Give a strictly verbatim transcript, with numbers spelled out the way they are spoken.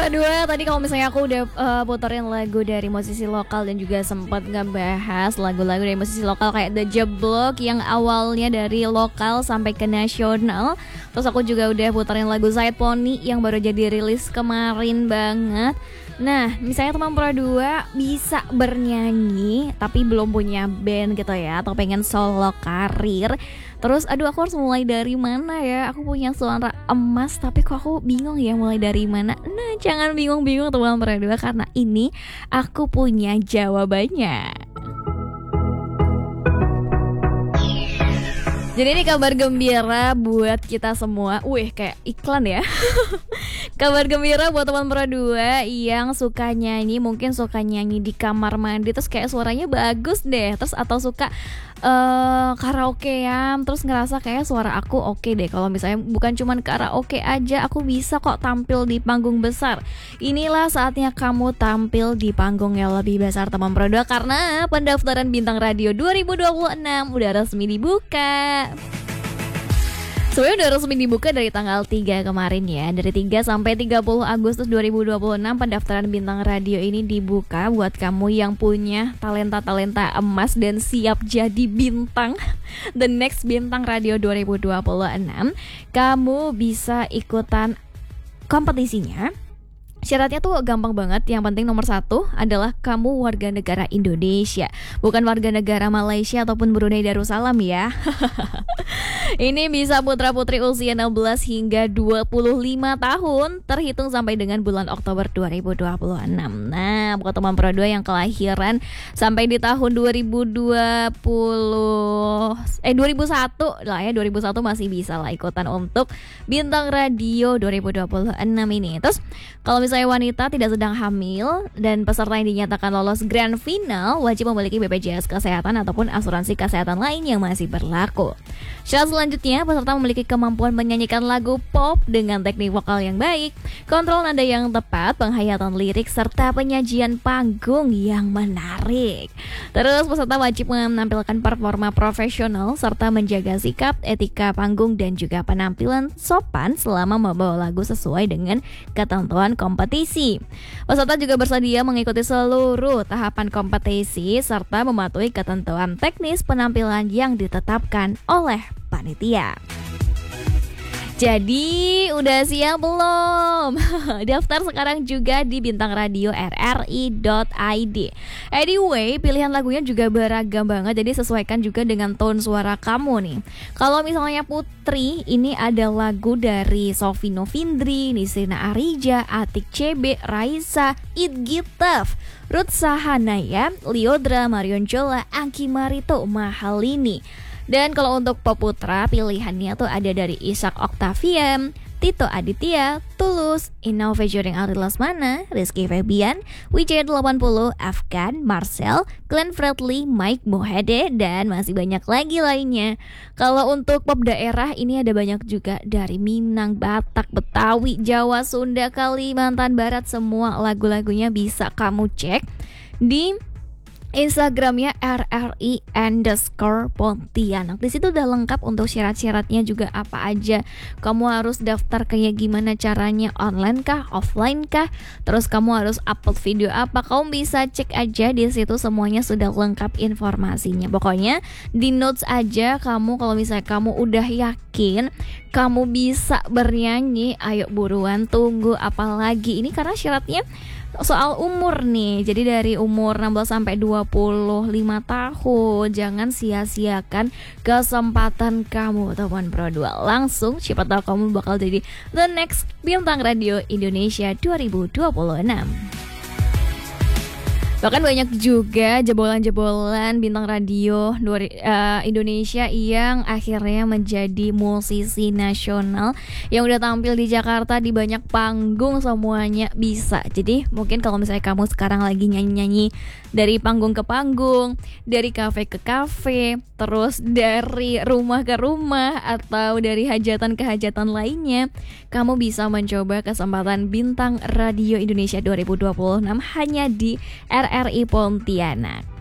Pradua, tadi kalau misalnya aku udah uh, puterin lagu dari musisi lokal dan juga sempat ngebahas lagu-lagu dari musisi lokal kayak The Jeblok yang awalnya dari lokal sampai ke nasional. Terus aku juga udah puterin lagu Said Pony yang baru jadi rilis kemarin banget. Nah, misalnya teman Pradua bisa bernyanyi tapi belum punya band gitu ya, atau pengen solo karir. Terus aduh aku harus mulai dari mana ya? Aku punya suara emas tapi kok aku bingung ya mulai dari mana. Nah, jangan bingung-bingung teman Pradua, karena ini aku punya jawabannya. Jadi ini kabar gembira buat kita semua. Wih, kayak iklan ya. Kabar gembira buat teman Pradua yang suka nyanyi, mungkin suka nyanyi di kamar mandi terus kayak suaranya bagus deh, terus atau suka uh, karaokean terus ngerasa kayak suara aku oke deh. Kalau misalnya bukan cuman karaoke aja, aku bisa kok tampil di panggung besar. Inilah saatnya kamu tampil di panggung yang lebih besar teman Pradua, karena pendaftaran Bintang Radio dua ribu dua puluh enam udah resmi dibuka. Sebenarnya udah resmi dibuka dari tanggal tiga kemarin ya. Dari tiga sampai tiga puluh Agustus dua ribu dua puluh enam pendaftaran Bintang Radio ini dibuka buat kamu yang punya talenta-talenta emas dan siap jadi bintang. The next Bintang Radio dua ribu dua puluh enam. Kamu bisa ikutan kompetisinya. Syaratnya tuh gampang banget. Yang penting nomor satu adalah kamu warga negara Indonesia, bukan warga negara Malaysia ataupun Brunei Darussalam ya. Ini bisa putra-putri usia enam belas hingga dua puluh lima tahun terhitung sampai dengan bulan Oktober dua ribu dua puluh enam. Nah, buat teman Pradua yang kelahiran sampai di tahun dua ribu dua puluh eh dua ribu satu lah ya, dua ribu satu masih bisa lah ikutan untuk Bintang Radio dua ribu dua puluh enam ini. Terus kalau misalnya saya wanita tidak sedang hamil dan peserta yang dinyatakan lolos grand final wajib memiliki B P J S kesehatan ataupun asuransi kesehatan lain yang masih berlaku. Syarat selanjutnya, peserta memiliki kemampuan menyanyikan lagu pop dengan teknik vokal yang baik, kontrol nada yang tepat, penghayatan lirik, serta penyajian panggung yang menarik. Terus peserta wajib menampilkan performa profesional serta menjaga sikap, etika panggung dan juga penampilan sopan selama membawa lagu sesuai dengan ketentuan kompetisi. Peserta juga bersedia mengikuti seluruh tahapan kompetisi serta mematuhi ketentuan teknis penampilan yang ditetapkan oleh panitia. Jadi udah siap belum? Daftar sekarang juga di bintang radio r r i dot i d. Anyway, pilihan lagunya juga beragam banget, jadi sesuaikan juga dengan tone suara kamu nih. Kalau misalnya Putri, ini ada lagu dari Sofi Novindri, Nisrina Arija, Atik C B, Raisa, It Gitaf, Ruth Sahanaya, Liodra, Marion Jola, Angki Marito, Mahalini. Dan kalau untuk peputra, pilihannya tuh ada dari Ishak Octavian, Tito Aditya, Tulus, Inau featuring Ari Lesmana, Rizky Febian, Wijaya delapan puluh, Afgan, Marcel, Glenn Fredly, Mike Mohede, dan masih banyak lagi lainnya. Kalau untuk pop daerah, ini ada banyak juga dari Minang, Batak, Betawi, Jawa, Sunda, Kalimantan Barat. Semua lagu-lagunya bisa kamu cek di Instagramnya R R I underscore Pontianak. Di situ udah lengkap untuk syarat-syaratnya juga apa aja. Kamu harus daftar kayak gimana caranya, online kah, offline kah? Terus kamu harus upload video apa? Kamu bisa cek aja di situ, semuanya sudah lengkap informasinya. Pokoknya di notes aja kamu, kalau misalnya kamu udah yakin kamu bisa bernyanyi, ayo buruan, tunggu apa lagi. Ini karena syaratnya soal umur nih. Jadi dari umur enam belas sampai dua puluh lima tahun. Jangan sia-siakan kesempatan kamu teman Pradua. Langsung siapa tahu kamu bakal jadi the next Bintang Radio Indonesia dua ribu dua puluh enam. Bahkan banyak juga jebolan-jebolan bintang radio uh, Indonesia yang akhirnya menjadi musisi nasional yang udah tampil di Jakarta di banyak panggung, semuanya bisa. Jadi mungkin kalau misalnya kamu sekarang lagi nyanyi-nyanyi dari panggung ke panggung, dari kafe ke kafe, terus dari rumah ke rumah, atau dari hajatan ke hajatan lainnya, kamu bisa mencoba kesempatan Bintang Radio Indonesia dua ribu dua puluh enam hanya di R R I Pontianak.